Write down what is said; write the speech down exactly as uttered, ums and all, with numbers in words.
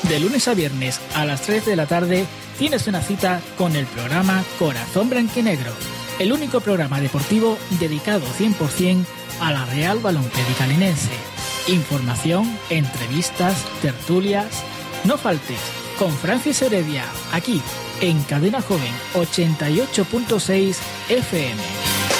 De lunes a viernes a las tres de la tarde tienes una cita con el programa Corazón Blanquinegro, el único programa deportivo dedicado cien por ciento a la Real Balonclérica Linense. Información, entrevistas, tertulias. No faltes con Francis Heredia, aquí en Cadena Joven ochenta y ocho punto seis F M.